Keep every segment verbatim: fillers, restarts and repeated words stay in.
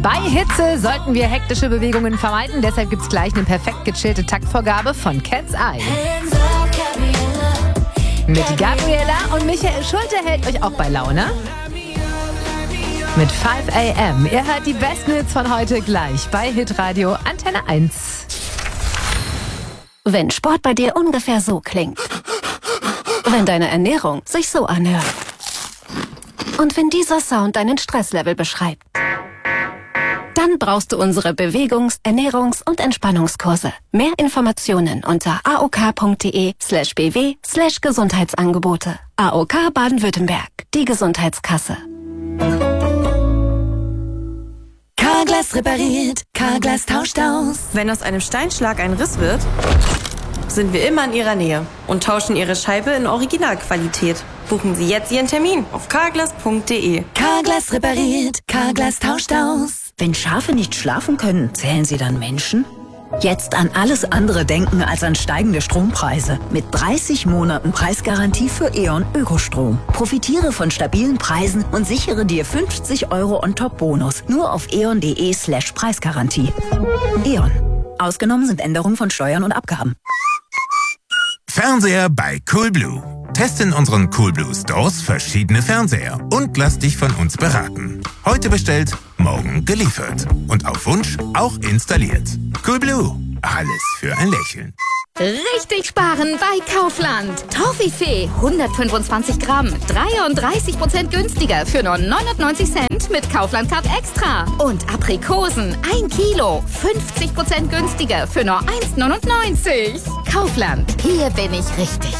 Bei Hitze sollten wir hektische Bewegungen vermeiden. Deshalb gibt's gleich eine perfekt gechillte Taktvorgabe von Cat's Eye. Mit Gabriela und Michael Schulte hält euch auch bei Laune. Mit five a m. Ihr hört die besten Hits von heute gleich bei Hitradio Antenne eins. Wenn Sport bei dir ungefähr so klingt. Wenn deine Ernährung sich so anhört. Und wenn dieser Sound deinen Stresslevel beschreibt. Dann brauchst du unsere Bewegungs-, Ernährungs- und Entspannungskurse. Mehr Informationen unter aok.de slash bw slash Gesundheitsangebote. A O K Baden-Württemberg, die Gesundheitskasse. Carglass repariert, Carglass tauscht aus. Wenn aus einem Steinschlag ein Riss wird, sind wir immer in Ihrer Nähe und tauschen Ihre Scheibe in Originalqualität. Buchen Sie jetzt Ihren Termin auf carglass punkt de. Carglass repariert, Carglass tauscht aus. Wenn Schafe nicht schlafen können, zählen sie dann Menschen? Jetzt an alles andere denken als an steigende Strompreise. Mit dreißig Monaten Preisgarantie für E.ON Ökostrom. Profitiere von stabilen Preisen und sichere dir fünfzig Euro on-top-Bonus. Nur auf eon.de slash Preisgarantie. E.ON. Ausgenommen sind Änderungen von Steuern und Abgaben. Fernseher bei Coolblue. Teste in unseren Coolblue Stores verschiedene Fernseher und lass dich von uns beraten. Heute bestellt, morgen geliefert. Und auf Wunsch auch installiert. Coolblue. Alles für ein Lächeln. Richtig sparen bei Kaufland. Toffifee hundertfünfundzwanzig Gramm, dreiunddreißig Prozent günstiger für nur neunundneunzig Cent mit Kaufland Card Extra. Und Aprikosen ein Kilo, fünfzig Prozent günstiger für nur eins neunundneunzig. Kaufland, hier bin ich richtig.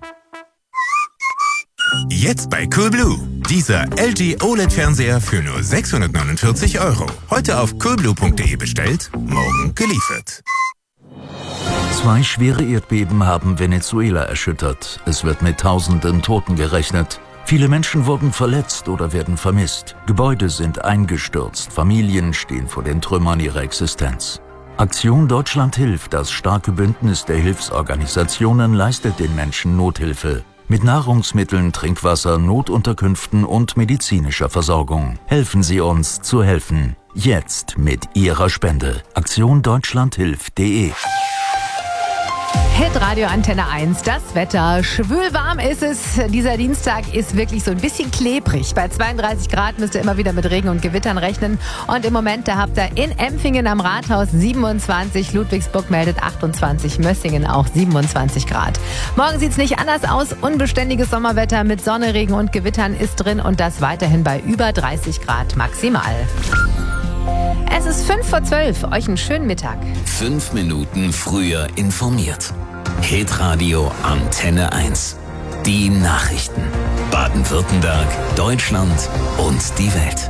Jetzt bei Coolblue. Dieser L G O L E D-Fernseher für nur sechshundertneunundvierzig Euro. Heute auf coolblue punkt de bestellt, morgen geliefert. Zwei schwere Erdbeben haben Venezuela erschüttert. Es wird mit tausenden Toten gerechnet. Viele Menschen wurden verletzt oder werden vermisst. Gebäude sind eingestürzt. Familien stehen vor den Trümmern ihrer Existenz. Aktion Deutschland hilft, das starke Bündnis der Hilfsorganisationen, leistet den Menschen Nothilfe. Mit Nahrungsmitteln, Trinkwasser, Notunterkünften und medizinischer Versorgung. Helfen Sie uns zu helfen. Jetzt mit Ihrer Spende. Aktion Deutschland hilft punkt de. Hitradio Antenne eins, das Wetter. Schwülwarm ist es. Dieser Dienstag ist wirklich so ein bisschen klebrig. Bei zweiunddreißig Grad müsst ihr immer wieder mit Regen und Gewittern rechnen. Und im Moment, da habt ihr in Empfingen am Rathaus siebenundzwanzig, Ludwigsburg meldet achtundzwanzig, Mössingen auch siebenundzwanzig Grad. Morgen sieht's nicht anders aus. Unbeständiges Sommerwetter mit Sonne, Regen und Gewittern ist drin und das weiterhin bei über dreißig Grad maximal. Es ist fünf vor zwölf. Euch einen schönen Mittag. Fünf Minuten früher informiert. Hitradio Antenne eins. Die Nachrichten. Baden-Württemberg, Deutschland und die Welt.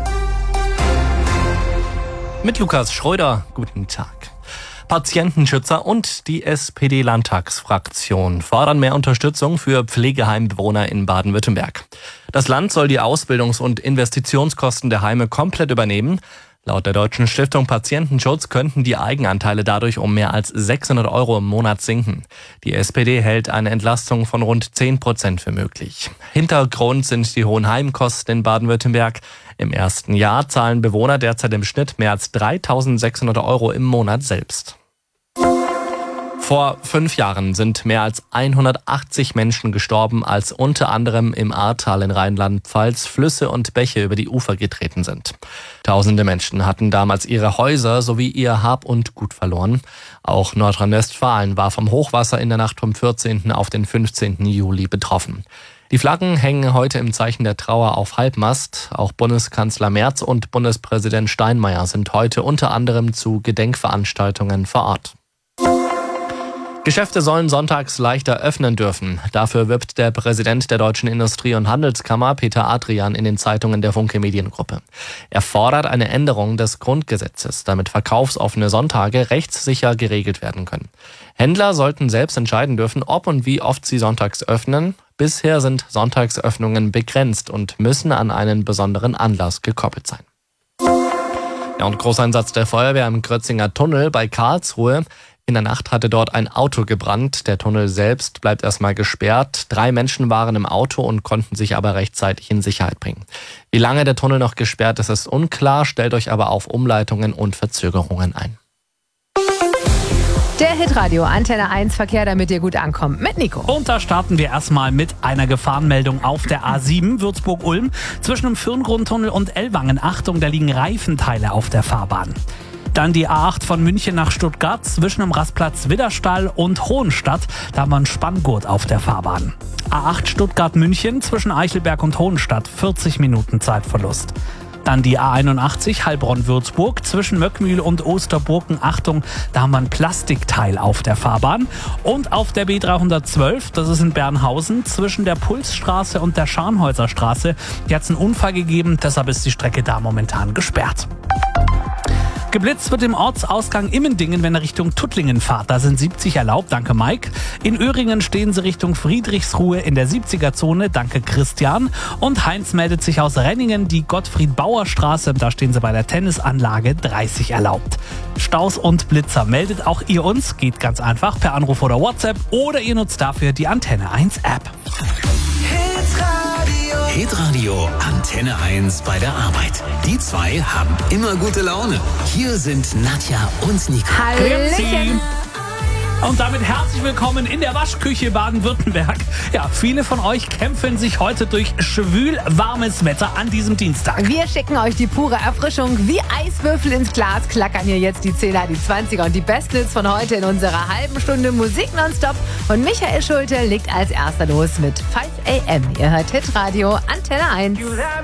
Mit Lukas Schröder. Guten Tag. Patientenschützer und die S P D-Landtagsfraktion fordern mehr Unterstützung für Pflegeheimbewohner in Baden-Württemberg. Das Land soll die Ausbildungs- und Investitionskosten der Heime komplett übernehmen. Laut der Deutschen Stiftung Patientenschutz könnten die Eigenanteile dadurch um mehr als sechshundert Euro im Monat sinken. Die S P D hält eine Entlastung von rund zehn Prozent für möglich. Hintergrund sind die hohen Heimkosten in Baden-Württemberg. Im ersten Jahr zahlen Bewohner derzeit im Schnitt mehr als dreitausendsechshundert Euro im Monat selbst. Vor fünf Jahren sind mehr als hundertachtzig Menschen gestorben, als unter anderem im Ahrtal in Rheinland-Pfalz Flüsse und Bäche über die Ufer getreten sind. Tausende Menschen hatten damals ihre Häuser sowie ihr Hab und Gut verloren. Auch Nordrhein-Westfalen war vom Hochwasser in der Nacht vom vierzehnten auf den fünfzehnten Juli betroffen. Die Flaggen hängen heute im Zeichen der Trauer auf Halbmast. Auch Bundeskanzler Merz und Bundespräsident Steinmeier sind heute unter anderem zu Gedenkveranstaltungen vor Ort. Geschäfte sollen sonntags leichter öffnen dürfen. Dafür wirbt der Präsident der Deutschen Industrie- und Handelskammer, Peter Adrian, in den Zeitungen der Funke Mediengruppe. Er fordert eine Änderung des Grundgesetzes, damit verkaufsoffene Sonntage rechtssicher geregelt werden können. Händler sollten selbst entscheiden dürfen, ob und wie oft sie sonntags öffnen. Bisher sind Sonntagsöffnungen begrenzt und müssen an einen besonderen Anlass gekoppelt sein. Ja, und Großeinsatz der Feuerwehr im Grötzinger Tunnel bei Karlsruhe. In der Nacht hatte dort ein Auto gebrannt. Der Tunnel selbst bleibt erstmal gesperrt. Drei Menschen waren im Auto und konnten sich aber rechtzeitig in Sicherheit bringen. Wie lange der Tunnel noch gesperrt ist, ist unklar. Stellt euch aber auf Umleitungen und Verzögerungen ein. Der Hitradio Antenne eins Verkehr, damit ihr gut ankommt, mit Nico. Und da starten wir erstmal mit einer Gefahrenmeldung auf der A sieben Würzburg-Ulm zwischen dem Firngrundtunnel und Ellwangen. Achtung, da liegen Reifenteile auf der Fahrbahn. Dann die A acht von München nach Stuttgart zwischen dem Rastplatz Widderstall und Hohenstadt. Da haben wir einen Spanngurt auf der Fahrbahn. A acht Stuttgart-München zwischen Eichelberg und Hohenstadt, vierzig Minuten Zeitverlust. Dann die A einundachtzig Heilbronn-Würzburg zwischen Möckmühl und Osterburken. Achtung, da haben wir ein Plastikteil auf der Fahrbahn. Und auf der B dreihundertzwölf, das ist in Bernhausen, zwischen der Pulsstraße und der Scharnhäuser Straße. Hier hat es einen Unfall gegeben, deshalb ist die Strecke da momentan gesperrt. Geblitzt wird im Ortsausgang Immendingen, wenn ihr Richtung Tuttlingen fahrt. Da sind siebzig erlaubt, danke Mike. In Öhringen stehen sie Richtung Friedrichsruhe in der siebziger-Zone, danke Christian. Und Heinz meldet sich aus Renningen, die Gottfried-Bauer-Straße, da stehen sie bei der Tennisanlage, dreißig erlaubt. Staus und Blitzer meldet auch ihr uns, geht ganz einfach per Anruf oder WhatsApp oder ihr nutzt dafür die Antenne eins App. Hitradio Antenne eins bei der Arbeit. Die zwei haben immer gute Laune. Hier sind Nadja und Nico. Hallöchen. Und damit herzlich willkommen in der Waschküche Baden-Württemberg. Ja, viele von euch kämpfen sich heute durch schwül warmes Wetter an diesem Dienstag. Wir schicken euch die pure Erfrischung. Wie Eiswürfel ins Glas klackern hier jetzt die Zehner, die Zwanziger und die besten Hits von heute in unserer halben Stunde Musik nonstop. Und Michael Schulte legt als erster los mit five a m. Ihr hört Hitradio Antenne eins.